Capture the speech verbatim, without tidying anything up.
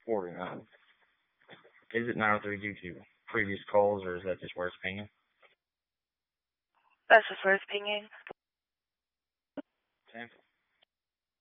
forty-nine. Is it nine oh three due to previous calls, or is that just where it's pinging? That's just where it's pinging. Okay.